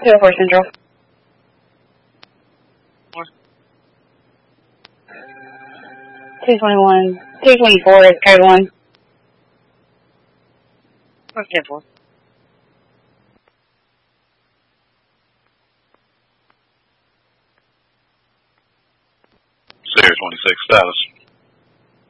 204 Central. 221, 224 is code 1. What's 10-4? Sierra 26 status.